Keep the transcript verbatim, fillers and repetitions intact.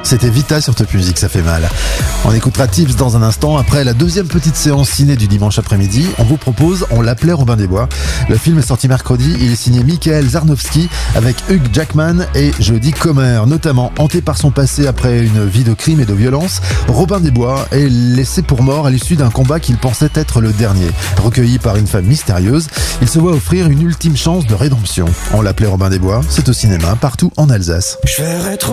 C'était Vita sur Top Music, ça fait mal. On écoutera Tips dans un instant. Après la deuxième petite séance ciné du dimanche après-midi, on vous propose On l'appelait Robin des Bois. Le film est sorti mercredi, il est signé Michael Zarnowski avec Hugh Jackman et Jodie Comer. Notamment hanté par son passé après une vie de crime et de violence, Robin des Bois est laissé pour mort à l'issue d'un combat qu'il pensait être le dernier. Recueilli par une femme mystérieuse, il se voit offrir une ultime chance de rédemption. On l'appelait Robin des Bois, c'est au cinéma partout en Alsace. Je verrai trop